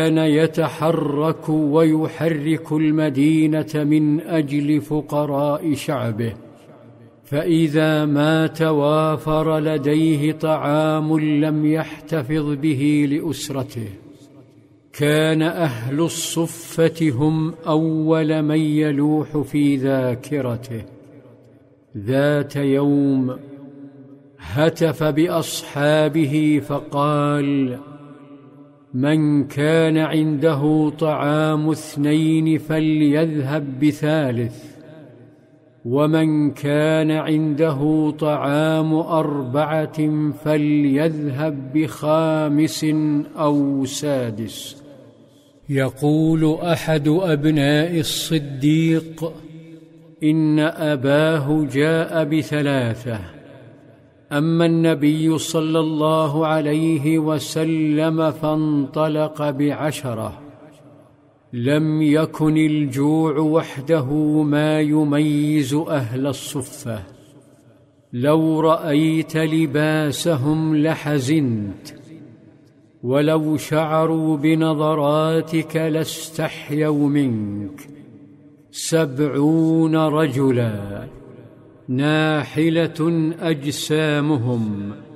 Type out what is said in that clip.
كان يتحرك ويحرك المدينة من أجل فقراء شعبه، فإذا ما توافر لديه طعام لم يحتفظ به لأسرته كان أهل الصفة هم أول من يلوح في ذاكرته. ذات يوم هتف بأصحابه فقال: من كان عنده طعام 2 فليذهب ب3، ومن كان عنده طعام 4 فليذهب ب5 أو 6. يقول أحد أبناء الصديق: إن أباه جاء ب3، أما النبي صلى الله عليه وسلم فانطلق ب10. لم يكن الجوع وحده ما يميز أهل الصفة، لو رأيت لباسهم لحزنت، ولو شعروا بنظراتك لاستحيوا منك. 70 رجلا ناحلة أجسامهم